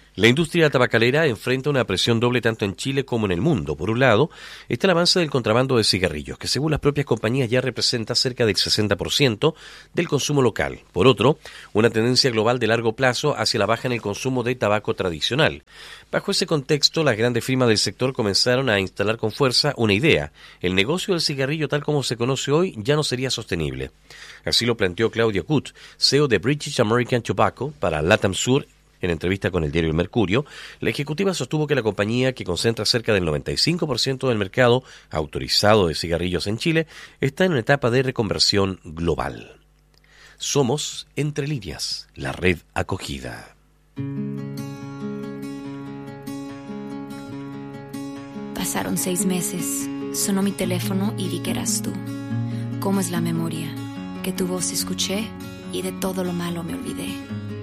La industria tabacalera enfrenta una presión doble tanto en Chile como en el mundo. Por un lado, está el avance del contrabando de cigarrillos, que según las propias compañías ya representa cerca del 60% del consumo local. Por otro, una tendencia global de largo plazo hacia la baja en el consumo de tabaco tradicional. Bajo ese contexto, las grandes firmas del sector comenzaron a instalar con fuerza una idea: el negocio del cigarrillo tal como se conoce hoy ya no sería sostenible. Así lo planteó Claudio Kut, CEO de British American Tobacco para LATAM Sur. En entrevista con el diario El Mercurio, la ejecutiva sostuvo que la compañía, que concentra cerca del 95% del mercado autorizado de cigarrillos en Chile, está en una etapa de reconversión global. Somos, entre líneas, la red acogida. Pasaron 6 meses, sonó mi teléfono y vi que eras tú. ¿Cómo es la memoria? Que tu voz escuché y de todo lo malo me olvidé.